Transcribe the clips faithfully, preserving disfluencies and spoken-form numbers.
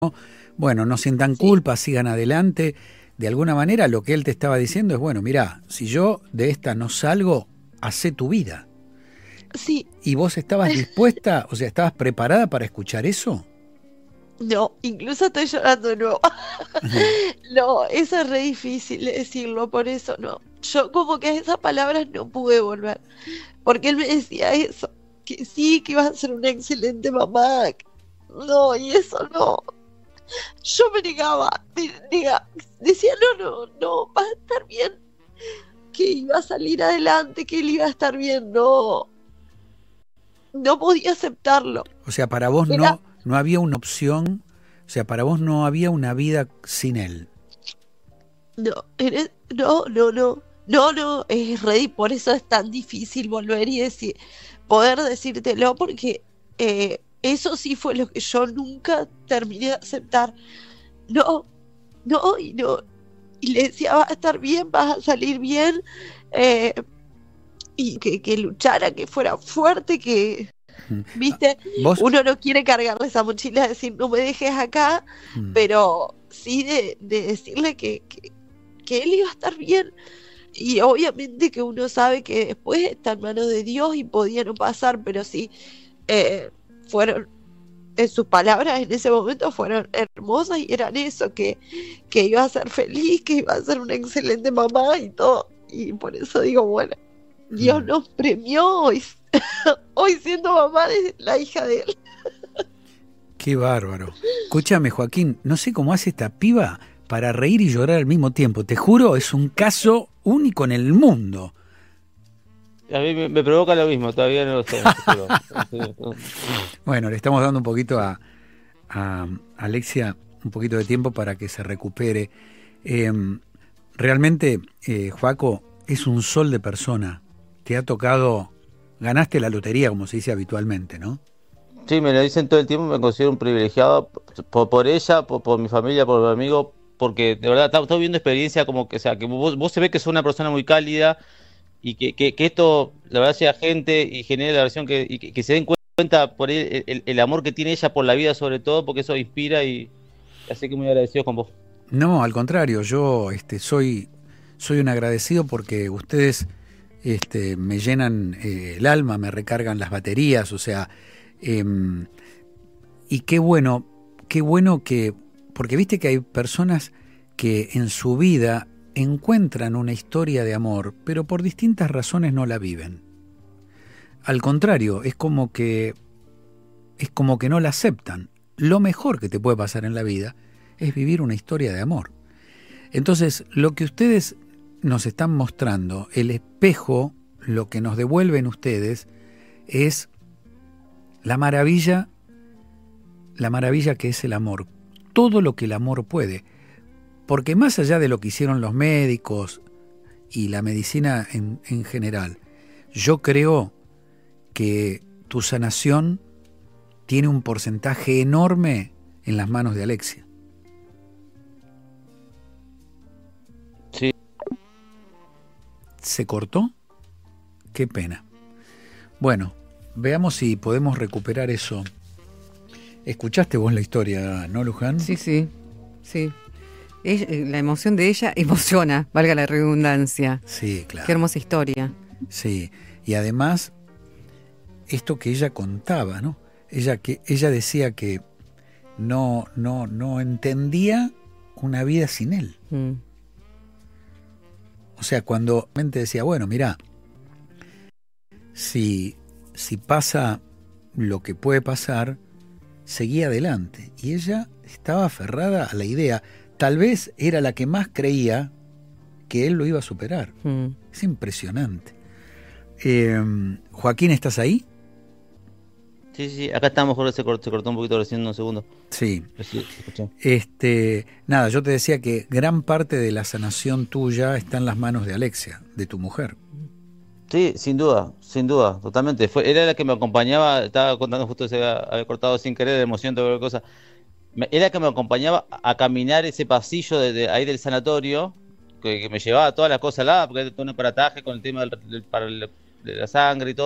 Bueno, no sientan Sí, culpa, sigan adelante. De alguna manera lo que él te estaba diciendo es, bueno, mirá, si yo de esta no salgo, hacé tu vida. sí. ¿Y vos estabas dispuesta, o sea, estabas preparada para escuchar eso? No, incluso estoy llorando de nuevo. No, eso es re difícil de decirlo, por eso no. Yo como que a esas palabras no pude volver, porque él me decía eso, que sí, que ibas a ser una excelente mamá. No, y eso no. Yo me negaba, me nega- decía, no, no, no, vas a estar bien, que iba a salir adelante, que él iba a estar bien, no, no podía aceptarlo. O sea, para vos Era, no, no había una opción, o sea, para vos no había una vida sin él. no, era- no, no, no, no, no, es re, por eso es tan difícil volver y decir, poder decírtelo, porque eh, eso sí fue lo que yo nunca terminé de aceptar. No, no, y no, y le decía, vas a estar bien, vas a salir bien, eh, y que, que luchara, que fuera fuerte, que, Mm. Ah, viste, Vos, uno no quiere cargarle esa mochila, de decir, no me dejes acá, mm, pero sí de, de decirle que, que, que él iba a estar bien. Y obviamente que uno sabe que después está en manos de Dios y podía no pasar, pero sí, eh, fueron, en sus palabras en ese momento fueron hermosas y eran eso, que, que iba a ser feliz, que iba a ser una excelente mamá y todo. Y por eso digo, bueno, Dios mm. nos premió hoy, hoy siendo mamá de la hija de él. Qué bárbaro. Escúchame, Joaquín, no sé cómo hace esta piba para reír y llorar al mismo tiempo. Te juro, es un caso único en el mundo. A mí me, me provoca lo mismo, todavía no lo sé. Pero, Bueno, le estamos dando un poquito a, a Alexia, un poquito de tiempo para que se recupere. Eh, realmente, eh, Joaco, es un sol de persona. Te ha tocado, ganaste la lotería, como se dice habitualmente, ¿no? sí, me lo dicen todo el tiempo, me considero un privilegiado por, por ella, por, por mi familia, por mi amigo, porque de verdad estamos viviendo experiencia como que, o sea, que vos, vos se ve que sos una persona muy cálida y que, que, que esto, la verdad, sea gente y genere la versión que, y que, que se den cuenta por el, el, el amor que tiene ella por la vida sobre todo, porque eso inspira y así que muy agradecido con vos. No, al contrario, yo este, soy, soy un agradecido porque ustedes este, me llenan eh, el alma, me recargan las baterías, o sea, eh, y qué bueno, qué bueno que, porque viste que hay personas que en su vida encuentran una historia de amor, pero por distintas razones no la viven. Al contrario, es como que, es como que no la aceptan. Lo mejor que te puede pasar en la vida es vivir una historia de amor. Entonces, lo que ustedes nos están mostrando, el espejo, lo que nos devuelven ustedes, es la maravilla, la maravilla que es el amor. Todo lo que el amor puede. Porque más allá de lo que hicieron los médicos y la medicina en, en general, yo creo que tu sanación tiene un porcentaje enorme en las manos de Alexia. Sí. ¿Se cortó? Qué pena. Bueno, veamos si podemos recuperar eso. ¿Escuchaste vos la historia, no, Luján? Sí, sí, sí. Ella- la emoción de ella emociona, valga la redundancia. Sí, claro. Qué hermosa historia. Sí, y además, esto que ella contaba, ¿no? Ella, que, ella decía que no, no, no entendía una vida sin él. Mm. O sea, cuando mente decía, bueno, mirá, si, si pasa lo que puede pasar, seguía adelante. Y ella estaba aferrada a la idea. Tal vez era la que más creía que él lo iba a superar. Mm. Es impresionante. Eh, Joaquín, ¿estás ahí? Sí, sí, sí, acá estamos, Jorge, se cortó, se cortó un poquito recién unos segundos. Sí. Pero sí, escuché. Este, nada, yo te decía que gran parte de la sanación tuya está en las manos de Alexia, de tu mujer. Sí, sin duda, sin duda, totalmente. Fue, era la que me acompañaba, estaba contando justo, se había, había cortado sin querer de emoción, toda la cosa. Me- Era la que me acompañaba a a caminar ese pasillo de, de ahí del sanatorio, que, que me llevaba todas las cosas al lado, porque era todo un aparataje con el tema del, del- para el- de la sangre y todo.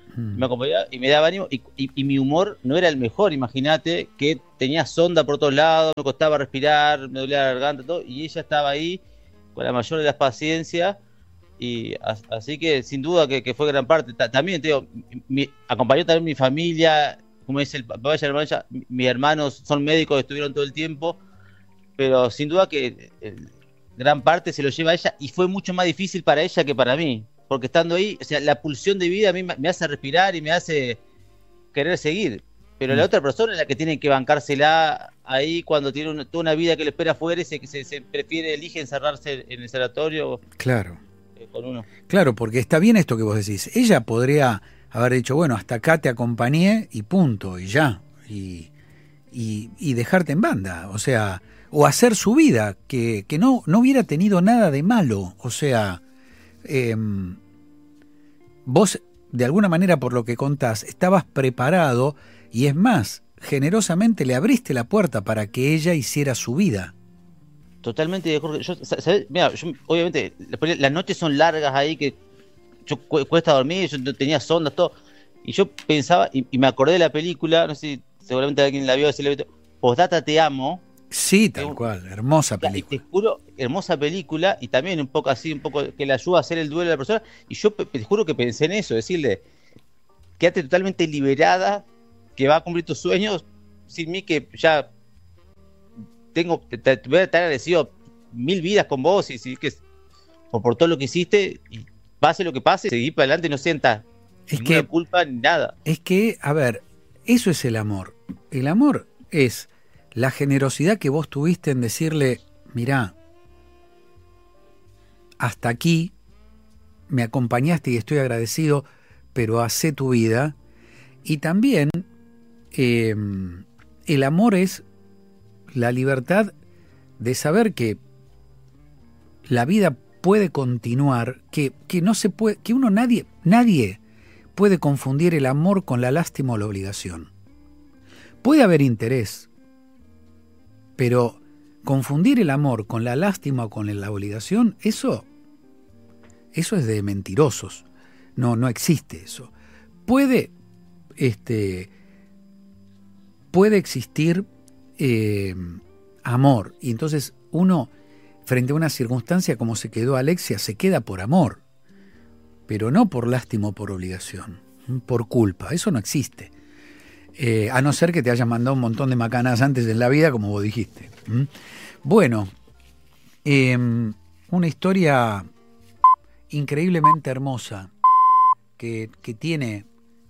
mm. me acompañaba y me daba ánimo, y, y, y mi humor no era el mejor, imagínate, que tenía sonda por todos lados, me costaba respirar, me dolía la garganta, todo, y ella estaba ahí con la mayor de las paciencias, y así que sin duda que, que fue gran parte. También te digo, mi, acompañó también mi familia, como dice el papá y la hermana, mis hermanos son médicos, estuvieron todo el tiempo, pero sin duda que el, gran parte se lo lleva a ella, y fue mucho más difícil para ella que para mí, porque estando ahí, o sea, la pulsión de vida a mí me hace respirar y me hace querer seguir, pero mm. la otra persona es la que tiene que bancársela ahí cuando tiene una, toda una vida que le espera afuera y se, se, se prefiere, elige encerrarse en el sanatorio. Claro. Eh, con uno. Claro, porque está bien esto que vos decís. Ella podría haber dicho, bueno, hasta acá te acompañé y punto, y ya, y, y, y dejarte en banda, o sea, o hacer su vida, que, que no, no hubiera tenido nada de malo, o sea, eh, vos de alguna manera por lo que contás estabas preparado y es más, generosamente le abriste la puerta para que ella hiciera su vida. Totalmente, Jorge. Yo, ¿sabes? Mira, yo, obviamente las noches son largas ahí que yo cu- cuesta dormir, yo tenía sondas, todo, y yo pensaba y, y me acordé de la película, no sé si seguramente alguien la vio, si la vio, Postdata te amo. Sí, tal un, cual, hermosa película. Te juro, hermosa película, y también un poco así, un poco que le ayuda a hacer el duelo de la persona, y yo te juro que pensé en eso, decirle, quédate totalmente liberada, que va a cumplir tus sueños, sin mí que ya tengo, te, te, te voy a estar agradecido mil vidas con vos, y, y que por, por todo lo que hiciste, y pase lo que pase, seguir para adelante y no sientas ninguna culpa ni nada. Es que, a ver, eso es el amor. El amor es la generosidad que vos tuviste en decirle, mirá, hasta aquí me acompañaste y estoy agradecido, pero hacé tu vida. Y también eh, el amor es la libertad de saber que la vida puede continuar, que, que no se puede, que uno nadie, nadie puede confundir el amor con la lástima o la obligación. Puede haber interés, pero confundir el amor con la lástima o con la obligación, eso, eso es de mentirosos. No, no existe eso. Puede, este, puede existir eh, amor, y entonces uno, frente a una circunstancia como se quedó Alexia, se queda por amor, pero no por lástima o por obligación, por culpa. Eso no existe. Eh, a no ser que te hayan mandado un montón de macanas antes en la vida, como vos dijiste. ¿Mm? Bueno, eh, una historia increíblemente hermosa que, que tiene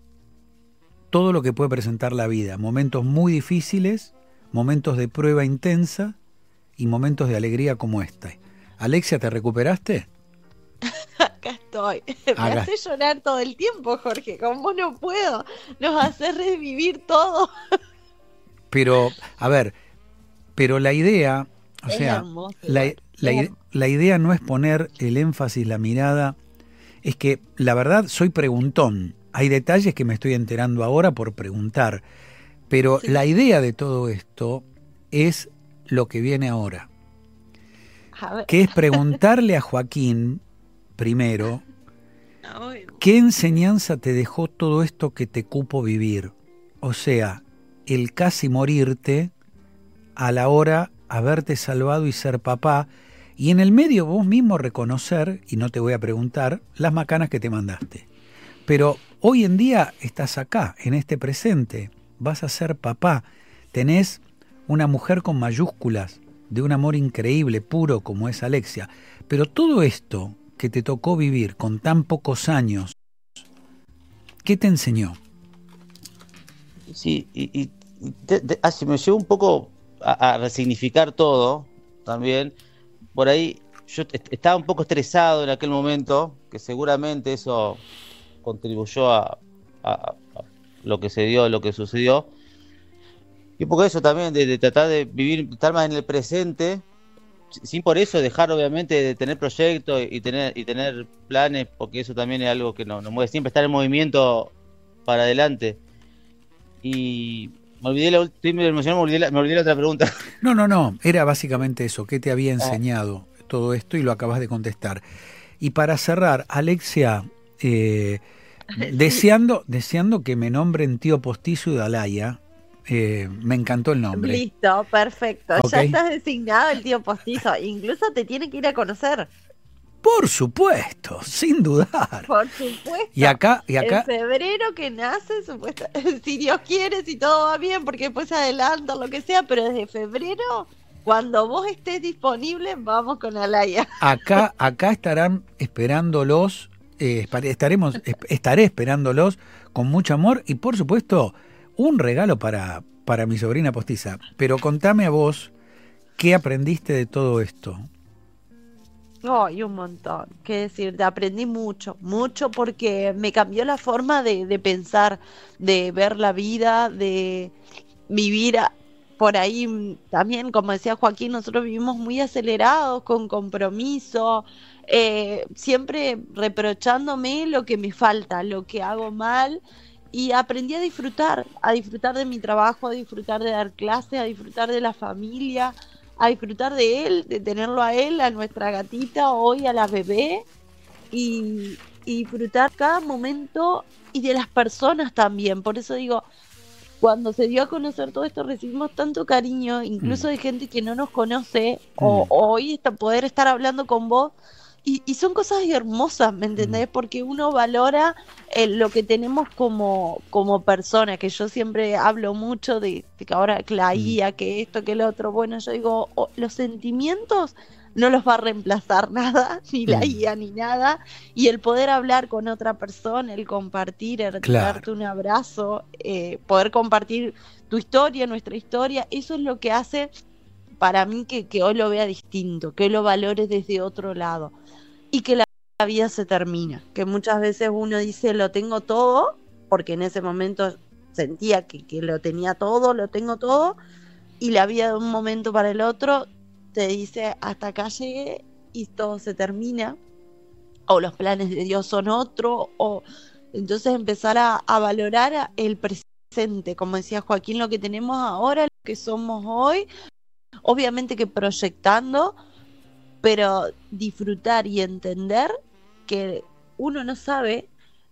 todo lo que puede presentar la vida. Momentos muy difíciles, momentos de prueba intensa y momentos de alegría como este. Alexia, ¿te recuperaste? Acá estoy. Me Acá. hace llorar todo el tiempo, Jorge. Como no puedo. Nos hace revivir todo. Pero, a ver, pero la idea, o es sea, hermoso, la, la, la idea no es poner el énfasis, la mirada. Es que, la verdad, soy preguntón. Hay detalles que me estoy enterando ahora por preguntar. Pero sí, la idea de todo esto es lo que viene ahora. Que es preguntarle a Joaquín, primero, ¿qué enseñanza te dejó todo esto que te cupo vivir? O sea, el casi morirte, a la hora haberte salvado y ser papá, y en el medio vos mismo reconocer, y no te voy a preguntar, las macanas que te mandaste. Pero hoy en día estás acá, en este presente, vas a ser papá, tenés una mujer con mayúsculas, de un amor increíble, puro como es Alexia. Pero todo esto que te tocó vivir con tan pocos años, ¿qué te enseñó? Sí, y, y te, te, así me llevó un poco a, a resignificar todo también. Por ahí yo estaba un poco estresado en aquel momento, que seguramente eso contribuyó a, a, a lo que se dio, lo que sucedió. Y un poco eso también, de, de tratar de vivir, estar más en el presente, sin por eso dejar obviamente de tener proyectos y tener y tener planes, porque eso también es algo que nos, nos mueve, siempre estar en movimiento para adelante. Y me olvidé la última, me olvidé, me olvidé, la, me olvidé la otra pregunta. No, no, no, era básicamente eso, ¿qué te había enseñado ah. todo esto? Y lo acabas de contestar. Y para cerrar, Alexia, eh, deseando, deseando que me nombren tío postizo de Alaya. Eh, me encantó el nombre. Listo, perfecto. Ok. Ya estás designado el tío postizo. Incluso te tiene que ir a conocer. Por supuesto, sin dudar. Por supuesto. Y acá, y acá, En febrero que nace, supuesta, si Dios quiere, si todo va bien, porque después se adelanta lo que sea, pero desde febrero, cuando vos estés disponible, vamos con Alaya. acá, acá estarán esperándolos, eh, espare- estaremos, es- estaré esperándolos con mucho amor y por supuesto un regalo para, para mi sobrina postiza. Pero contame a vos, ¿qué aprendiste de todo esto? Ay, un montón, qué decirte, aprendí mucho, mucho porque me cambió la forma de, de pensar, de ver la vida, de vivir a- por ahí mm, también, como decía Joaquín, nosotros vivimos muy acelerados, con compromiso, eh, siempre reprochándome lo que me falta, lo que hago mal, y aprendí a disfrutar, a disfrutar de mi trabajo, a disfrutar de dar clases, a disfrutar de la familia, a disfrutar de él, de tenerlo a él, a nuestra gatita, hoy a la bebé, y, y disfrutar cada momento y de las personas también. Por eso digo, cuando se dio a conocer todo esto, recibimos tanto cariño, incluso Mm. de gente que no nos conoce, o, Mm. o hoy está, poder estar hablando con vos, y, y son cosas hermosas, ¿me entendés? Mm. Porque uno valora eh, lo que tenemos como, como persona, que yo siempre hablo mucho de, de que ahora que la Mm. I A, que esto, que lo otro, bueno, yo digo, o- los sentimientos no los va a reemplazar nada, ni la Mm. I A ni nada, y el poder hablar con otra persona, el compartir, el Claro. darte un abrazo, eh, poder compartir tu historia, nuestra historia, eso es lo que hace para mí que, que hoy lo vea distinto, que hoy lo valore desde otro lado y que la, la vida se termina, que muchas veces uno dice lo tengo todo, porque en ese momento sentía que, que lo tenía todo, lo tengo todo, y la vida de un momento para el otro te dice hasta acá llegué y todo se termina, o los planes de Dios son otro, o entonces empezar a, a valorar el presente, como decía Joaquín, lo que tenemos ahora, lo que somos hoy, obviamente que proyectando, pero disfrutar y entender que uno no sabe,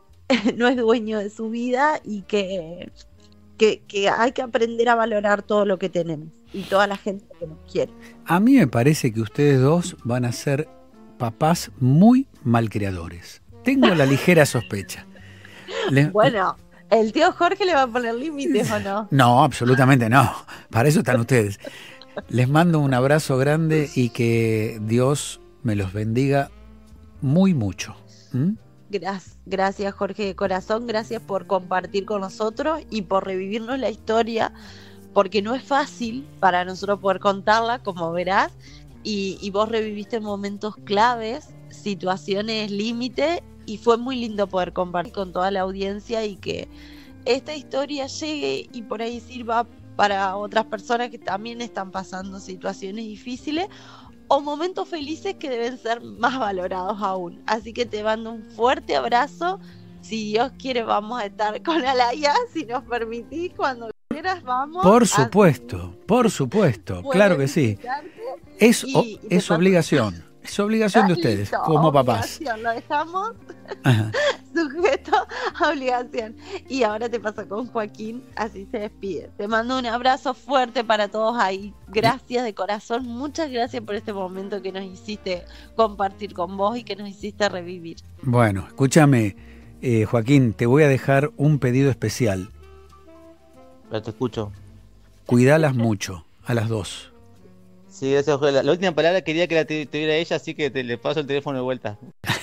no es dueño de su vida y que, que, que hay que aprender a valorar todo lo que tenemos y toda la gente que nos quiere. A mí me parece que ustedes dos van a ser papás muy malcriadores. Tengo la ligera sospecha. Les- Bueno, ¿el tío Jorge le va a poner límites o no? No, absolutamente no. Para eso están ustedes. Les mando un abrazo grande y que Dios me los bendiga muy mucho. ¿Mm? Gracias, gracias Jorge de corazón, gracias por compartir con nosotros y por revivirnos la historia, porque no es fácil para nosotros poder contarla, como verás, y, y vos reviviste momentos claves, situaciones límite, y fue muy lindo poder compartir con toda la audiencia y que esta historia llegue y por ahí sirva para otras personas que también están pasando situaciones difíciles o momentos felices que deben ser más valorados aún. Así que te mando un fuerte abrazo. Si Dios quiere vamos a estar con Alaya, si nos permitís, cuando quieras vamos. Por Así supuesto, por supuesto, pueden claro que sí. visitarte. Es, Y- o- y te es paso- obligación, es obligación de Ah, ustedes, listo, como papás. obligación, Lo dejamos Ajá. sujeto a obligación. Y ahora te paso con Joaquín, así se despide. Te mando un abrazo fuerte para todos ahí. Gracias de corazón, muchas gracias por este momento que nos hiciste compartir con vos y que nos hiciste revivir. Bueno, escúchame, eh, Joaquín, te voy a dejar un pedido especial. Ya te escucho. Cuidalas mucho, a las dos. Sí, gracias, Jorge. La, la última palabra quería que la te- tuviera ella, así que te, le paso el teléfono de vuelta.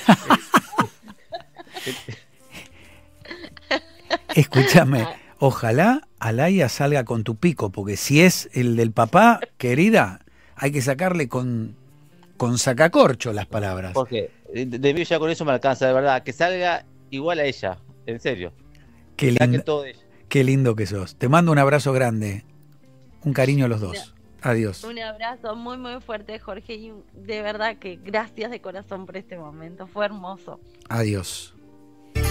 Escúchame, ojalá Alaya salga con tu pico, porque si es el del papá, querida, hay que sacarle con, con sacacorcho las palabras. Jorge, de, de mí ya con eso me alcanza, de verdad. Que salga igual a ella, en serio. Qué Que saque lindo, todo de ella. qué lindo que sos. Te mando un abrazo grande, un cariño a los dos. Adiós. Un abrazo muy muy fuerte, Jorge, y de verdad que gracias de corazón por este momento, fue hermoso. Adiós.